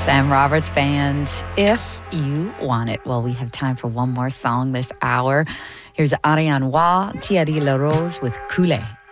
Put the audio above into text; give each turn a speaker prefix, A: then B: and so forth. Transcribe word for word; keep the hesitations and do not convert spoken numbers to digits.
A: Sam Roberts Band, If You Want It. Well, we have time for one more song this hour. Here's Ariane Wa, Thierry La Rose with Coulé.